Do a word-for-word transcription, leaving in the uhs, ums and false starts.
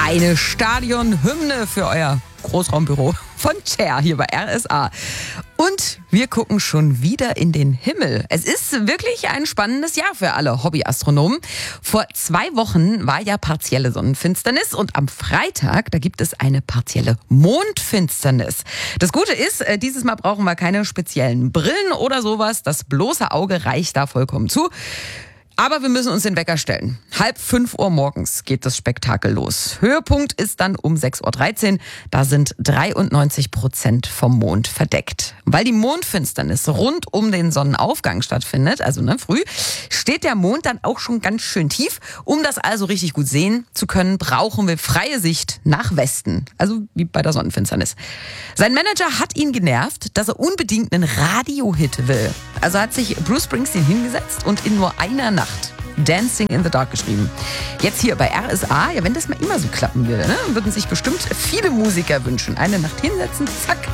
Eine Stadionhymne für euer Großraumbüro von Cher hier bei R S A. Und wir gucken schon wieder in den Himmel. Es ist wirklich ein spannendes Jahr für alle Hobbyastronomen. Vor zwei Wochen war ja partielle Sonnenfinsternis und am Freitag, da gibt es eine partielle Mondfinsternis. Das Gute ist, dieses Mal brauchen wir keine speziellen Brillen oder sowas. Das bloße Auge reicht da vollkommen zu. Aber wir müssen uns den Wecker stellen. Halb fünf Uhr morgens geht das Spektakel los. Höhepunkt ist dann um sechs Uhr dreizehn. Da sind dreiundneunzig Prozent vom Mond verdeckt. Weil die Mondfinsternis rund um den Sonnenaufgang stattfindet, also ne, früh, steht der Mond dann auch schon ganz schön tief. Um das also richtig gut sehen zu können, brauchen wir freie Sicht nach Westen. Also wie bei der Sonnenfinsternis. Sein Manager hat ihn genervt, dass er unbedingt einen Radiohit will. Also hat sich Bruce Springsteen hingesetzt und in nur einer Nacht Dancing in the Dark geschrieben. Jetzt hier bei R S A, ja, wenn das mal immer so klappen würde, ne, würden sich bestimmt viele Musiker wünschen. Eine Nacht hinsetzen, zack,